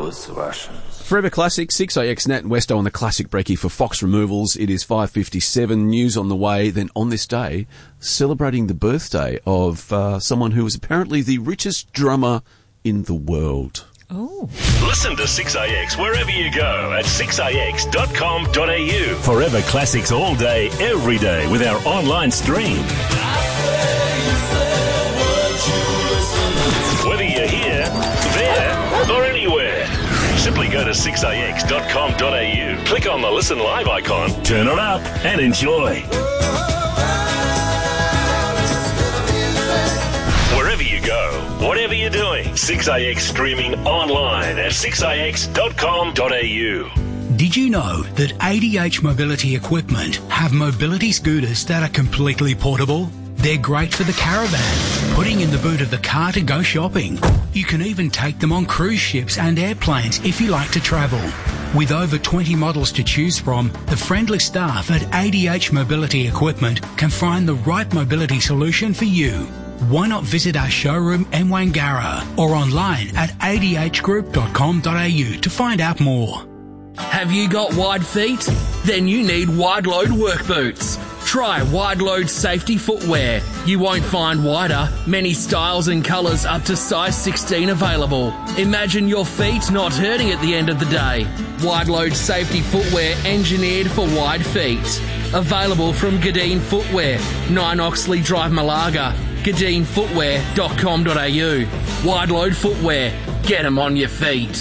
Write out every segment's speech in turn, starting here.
those Russians. Forever Classic, 6AX, Nat and Westo on the classic brekkie for Fox Removals. It is 5:57, news on the way. Then on this day, celebrating the birthday of someone who was apparently the richest drummer in the world. Oh. Listen to 6AX wherever you go at 6AX.com.au. Forever Classics all day, every day with our online stream. Whether you're here, there, or anywhere. Simply go to 6AX.com.au, click on the Listen Live icon, turn it up, and enjoy. Wherever you go, whatever you're doing, 6AX streaming online at 6AX.com.au. Did you know that ADH Mobility Equipment have mobility scooters that are completely portable? They're great for the caravan, putting in the boot of the car to go shopping. You can even take them on cruise ships and airplanes if you like to travel. With over 20 models to choose from, the friendly staff at ADH Mobility Equipment can find the right mobility solution for you. Why not visit our showroom in Wangara or online at adhgroup.com.au to find out more. Have you got wide feet? Then you need Wide Load work boots. Try Wide Load safety footwear. You won't find wider, many styles and colours up to size 16 available. Imagine your feet not hurting at the end of the day. Wide Load safety footwear engineered for wide feet. Available from Gadeen Footwear, 9 Oxley Drive, Malaga. GadeenFootwear.com.au. Wide Load footwear. Get them on your feet.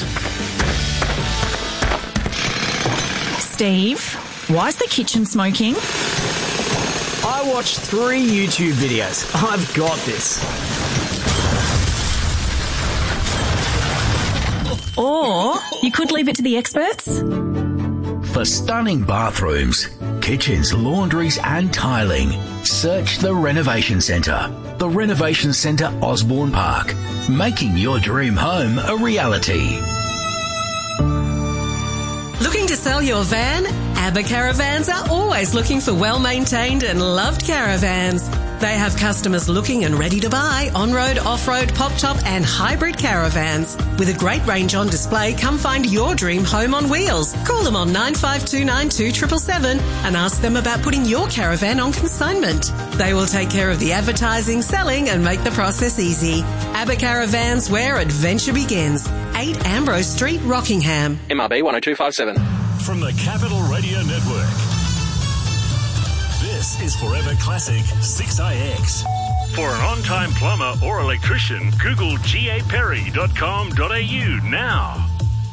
Steve, why is the kitchen smoking? I watched 3 YouTube videos. I've got this. Or you could leave it to the experts. For stunning bathrooms, kitchens, laundries and tiling, search the Renovation Centre. The Renovation Centre Osborne Park, making your dream home a reality. Looking to sell your van? ABBA Caravans are always looking for well-maintained and loved caravans. They have customers looking and ready to buy on-road, off-road, pop-top and hybrid caravans. With a great range on display, come find your dream home on wheels. Call them on 95292777 and ask them about putting your caravan on consignment. They will take care of the advertising, selling and make the process easy. ABBA Caravans, where adventure begins. 8 Ambrose Street, Rockingham. MRB 10257. From the Capital Radio Network. This is Forever Classic 6AX. For an on-time plumber or electrician, Google gaperry.com.au now.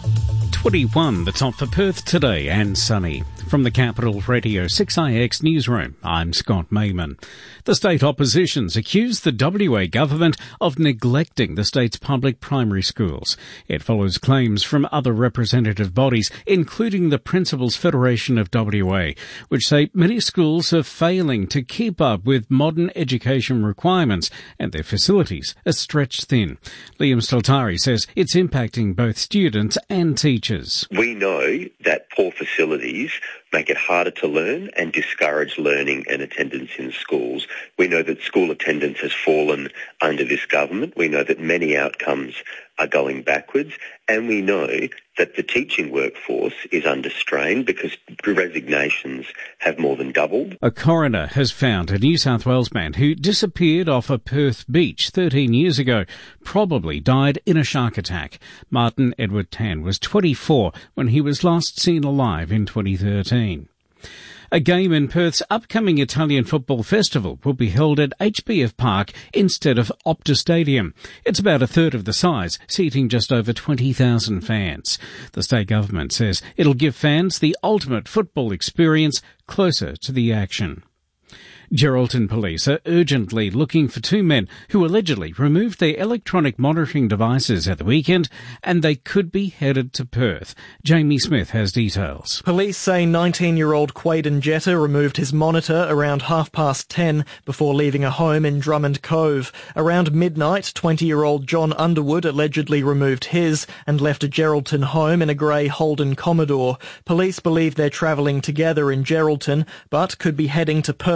21, the top for Perth today and sunny. From the Capital Radio 6AX Newsroom, I'm Scott Mayman. The state oppositions accused the WA government of neglecting the state's public primary schools. It follows claims from other representative bodies, including the Principals Federation of WA, which say many schools are failing to keep up with modern education requirements and their facilities are stretched thin. Liam Staltari says it's impacting both students and teachers. We know that poor facilities make it harder to learn and discourage learning and attendance in schools. We know that school attendance has fallen under this government. We know that many outcomes are going backwards, and we know that the teaching workforce is under strain because resignations have more than doubled. A coroner has found a New South Wales man who disappeared off a Perth beach 13 years ago, probably died in a shark attack. Martin Edward Tan was 24 when he was last seen alive in 2013. A game in Perth's upcoming Italian Football Festival will be held at HBF Park instead of Optus Stadium. It's about a third of the size, seating just over 20,000 fans. The state government says it'll give fans the ultimate football experience closer to the action. Geraldton police are urgently looking for 2 men who allegedly removed their electronic monitoring devices at the weekend, and they could be headed to Perth. Jamie Smith has details. Police say 19-year-old Quaden Jetta removed his monitor around 10:30 before leaving a home in Drummond Cove. Around midnight, 20-year-old John Underwood allegedly removed his and left a Geraldton home in a grey Holden Commodore. Police believe they're travelling together in Geraldton, but could be heading to Perth or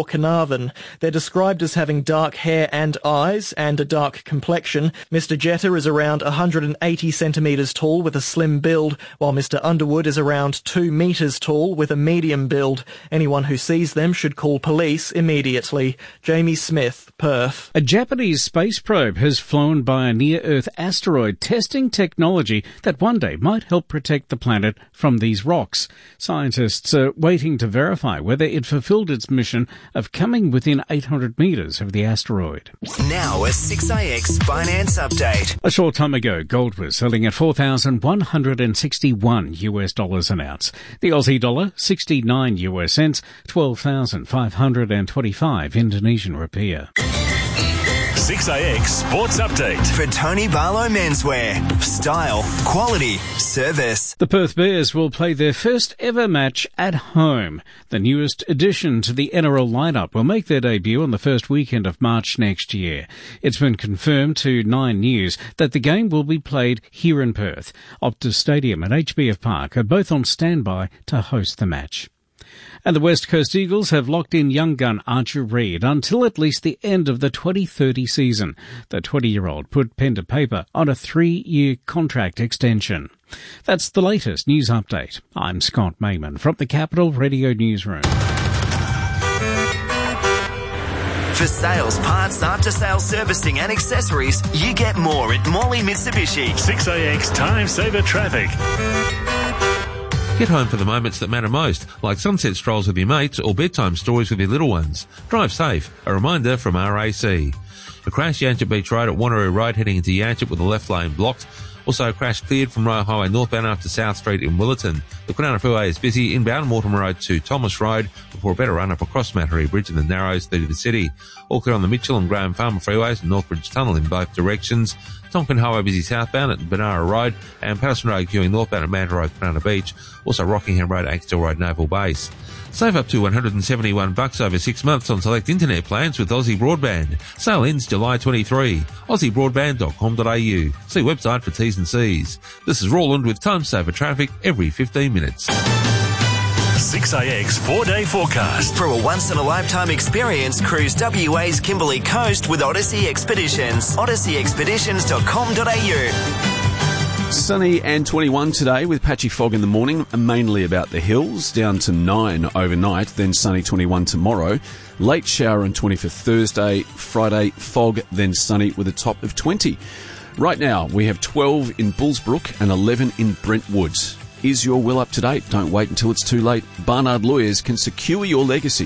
or Carnarvon. They're described as having dark hair and eyes and a dark complexion. Mr. Jetta is around 180 centimetres tall with a slim build, while Mr. Underwood is around 2 metres tall with a medium build. Anyone who sees them should call police immediately. Jamie Smith, Perth. A Japanese space probe has flown by a near-Earth asteroid, testing technology that one day might help protect the planet from these rocks. Scientists are waiting to verify whether it fulfilled its mission of coming within 800 metres of the asteroid. Now a 6IX finance update. A short time ago, gold was selling at $4,161 an ounce. The Aussie dollar, 69 US cents, 12,525 Indonesian rupiah. 6IX Sports Update. For Tony Barlow Menswear. Style, quality, service. The Perth Bears will play their first ever match at home. The newest addition to the NRL lineup will make their debut on the first weekend of March next year. It's been confirmed to Nine News that the game will be played here in Perth. Optus Stadium and HBF Park are both on standby to host the match. And the West Coast Eagles have locked in young gun Archer Reed until at least the end of the 2030 season. The 20-year-old put pen to paper on a 3-year contract extension. That's the latest news update. I'm Scott Mayman from the Capital Radio Newsroom. For sales, parts, after-sales servicing and accessories, you get more at Morley Mitsubishi. 6IX Time Saver Traffic. Get home for the moments that matter most, like sunset strolls with your mates or bedtime stories with your little ones. Drive safe. A reminder from RAC. A crash Yanchep Beach Road at Wanneroo Road heading into Yanchep with the left lane blocked. Also a crash cleared from Royal Highway northbound after South Street in Willerton. The Kwinana Freeway is busy inbound Mortimer Road to Thomas Road before a better run up across Mattery Bridge in the Narrows through to the city. All clear on the Mitchell and Graham Farmer Freeways and Northbridge Tunnel in both directions. Tonkin Highway busy southbound at Benara Road and Patterson Road queuing northbound at Manta Road, Kwinana Beach. Also Rockingham Road, Axtell Road, Naval Base. Save up to $171 over 6 months on select internet plans with Aussie Broadband. Sale ends July 23. AussieBroadband.com.au. See website for T's and C's. This is Roland with Time Saver Traffic every 15 minutes. 6IX 4-day forecast. For a once-in-a-lifetime experience, cruise WA's Kimberley Coast with Odyssey Expeditions. OdysseyExpeditions.com.au. Sunny and 21 today with patchy fog in the morning, mainly about the hills, down to 9 overnight, then sunny 21 tomorrow. Late shower and 20 for Thursday, Friday fog, then sunny with a top of 20. Right now we have 12 in Bullsbrook and 11 in Brentwood. Is your will up to date? Don't wait until it's too late. Barnard Lawyers can secure your legacy.